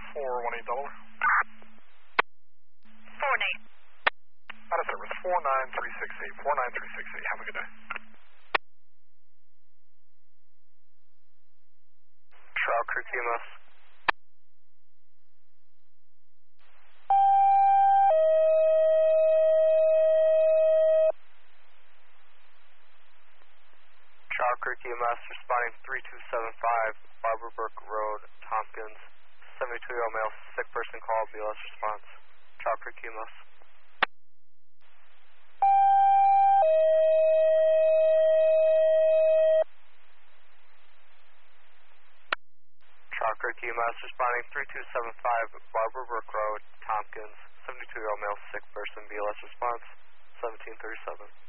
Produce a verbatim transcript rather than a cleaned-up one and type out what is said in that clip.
four one eight double. four one eight. Out of service, four nine three six eight, four nine three six eight. Have a good day. Trial Crew Q M S. Trial Crew Q M S responding three two seven five, Barbara Brook Road, Tompkins. seventy-two year old male, sick person call, B L S response. Trial Crew Q M S. Trial Crew Q M S responding three two seven five, Barbara Brook Road, Tompkins. seventy-two year old male, sick person, B L S response. seventeen thirty-seven.